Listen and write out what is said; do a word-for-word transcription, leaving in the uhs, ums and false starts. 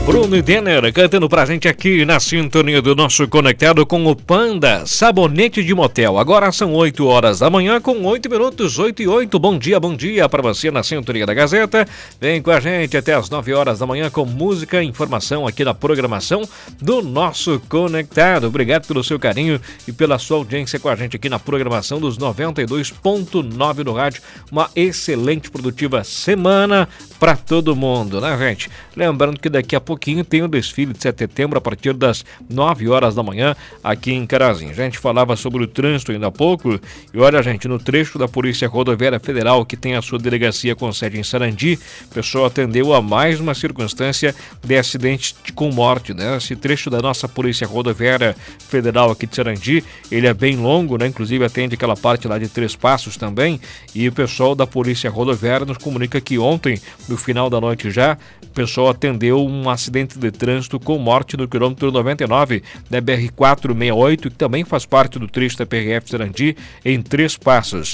Bruno e Denner cantando pra gente aqui na sintonia do nosso Conectado com o Panda, sabonete de motel. Agora são oito horas da manhã com oito minutos, oito e oito. Bom dia, bom dia para você na sintonia da Gazeta. Vem com a gente até as nove horas da manhã com música e informação aqui na programação do nosso Conectado. Obrigado pelo seu carinho e pela sua audiência com a gente aqui na programação dos noventa e dois ponto nove do rádio. Uma excelente, produtiva semana para todo mundo, né, gente? Lembrando que daqui a pouquinho tem o desfile de sete de setembro a partir das nove horas da manhã aqui em Carazinho. A gente falava sobre o trânsito ainda há pouco e olha, gente, no trecho da Polícia Rodoviária Federal que tem a sua delegacia com sede em Sarandi, o pessoal atendeu a mais uma circunstância de acidente com morte, né? Esse trecho da nossa Polícia Rodoviária Federal aqui de Sarandi, ele é bem longo, né? Inclusive atende aquela parte lá de Três Passos também, e o pessoal da Polícia Rodoviária nos comunica que ontem, no final da noite já, o pessoal atendeu um acidente de trânsito com morte no quilômetro noventa e nove da B R quatrocentos e sessenta e oito, que também faz parte do trecho da P R F Sarandi, em Três Passos.